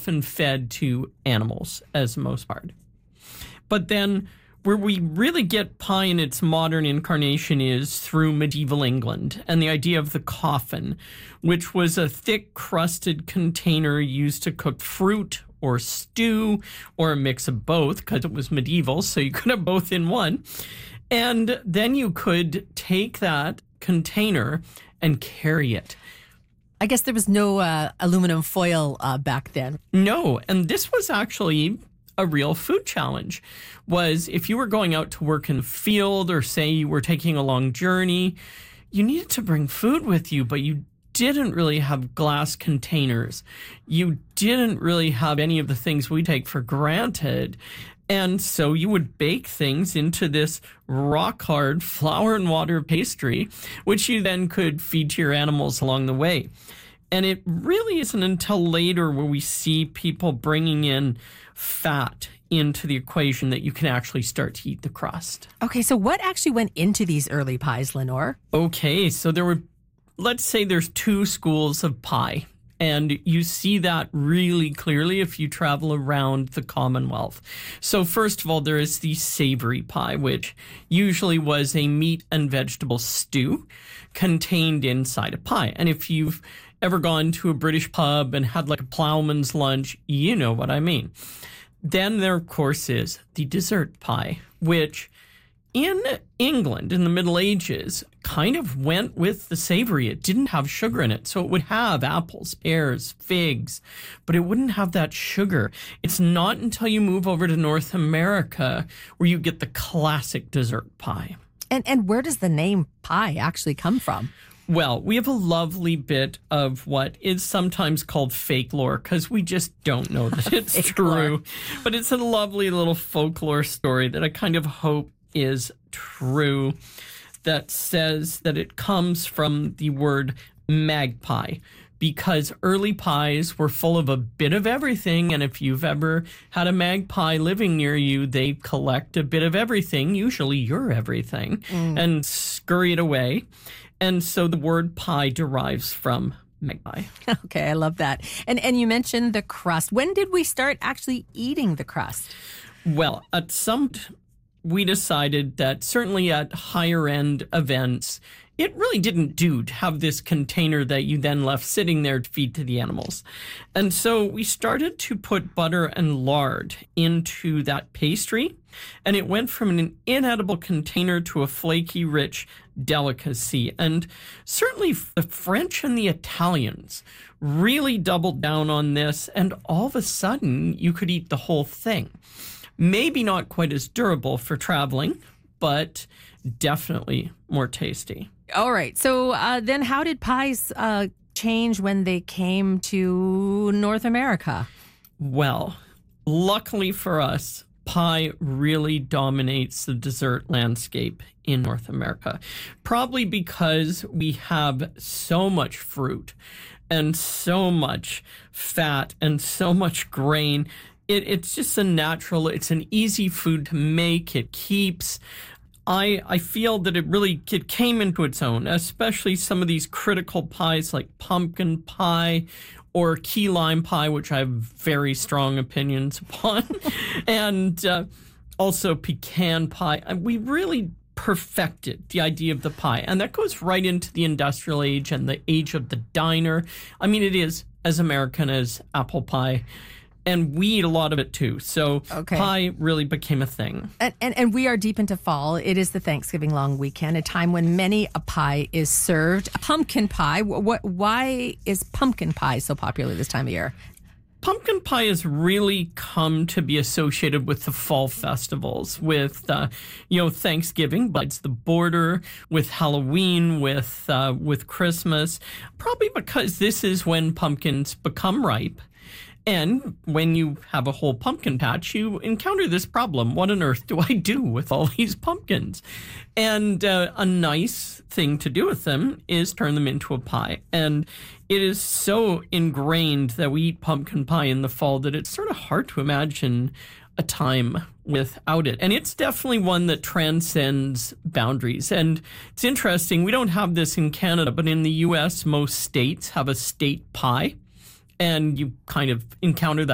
often fed to animals as the most part. But then where we really get pie in its modern incarnation is through medieval England and the idea of the coffin, which was a thick crusted container used to cook fruit or stew or a mix of both because it was medieval, so you could have both in one. And then you could take that container and carry it. I guess there was no aluminum foil back then. No, and this was actually a real food challenge. Was if you were going out to work in the field or say you were taking a long journey, you needed to bring food with you, but you didn't really have glass containers. You didn't really have any of the things we take for granted. And so you would bake things into this rock hard flour and water pastry, which you then could feed to your animals along the way. And it really isn't until later where we see people bringing in fat into the equation that you can actually start to eat the crust. Okay, so what actually went into these early pies, Lenore? Okay, so let's say there's two schools of pie. And you see that really clearly if you travel around the Commonwealth. So first of all, there is the savory pie, which usually was a meat and vegetable stew contained inside a pie. And if you've ever gone to a British pub and had like a ploughman's lunch, you know what I mean. Then there, of course, is the dessert pie, which in England in the Middle Ages kind of went with the savory. It didn't have sugar in it. So it would have apples, pears, figs, but it wouldn't have that sugar. It's not until you move over to North America where you get the classic dessert pie. And where does the name pie actually come from? Well, we have a lovely bit of what is sometimes called fake lore because we just don't know that it's true. But it's a lovely little folklore story that I kind of hope is true, that says that it comes from the word magpie, because early pies were full of a bit of everything. And if you've ever had a magpie living near you, they collect a bit of everything, usually your everything, and scurry it away. And so the word pie derives from magpie. Okay, I love that. And you mentioned the crust. When did we start actually eating the crust? Well, we decided that certainly at higher end events, it really didn't do to have this container that you then left sitting there to feed to the animals. And so we started to put butter and lard into that pastry, and it went from an inedible container to a flaky, rich delicacy. And certainly the French and the Italians really doubled down on this, and all of a sudden you could eat the whole thing. Maybe not quite as durable for traveling, but definitely more tasty. All right. So then how did pies change when they came to North America? Well, luckily for us, pie really dominates the dessert landscape in North America. Probably because we have so much fruit and so much fat and so much grain. It's just it's an easy food to make. It keeps. I feel that it came into its own, especially some of these critical pies like pumpkin pie or key lime pie, which I have very strong opinions upon, and also pecan pie. We really perfected the idea of the pie, and that goes right into the industrial age and the age of the diner. I mean, it is as American as apple pie. And we eat a lot of it too. So pie really became a thing. And we are deep into fall. It is the Thanksgiving long weekend, a time when many a pie is served. Pumpkin pie. Why is pumpkin pie so popular this time of year? Pumpkin pie has really come to be associated with the fall festivals, with Thanksgiving, but it's the border, with Halloween, with Christmas. Probably because this is when pumpkins become ripe. And when you have a whole pumpkin patch, you encounter this problem. What on earth do I do with all these pumpkins? And a nice thing to do with them is turn them into a pie. And it is so ingrained that we eat pumpkin pie in the fall that it's sort of hard to imagine a time without it. And it's definitely one that transcends boundaries. And it's interesting, we don't have this in Canada, but in the U.S., most states have a state pie. And you kind of encounter that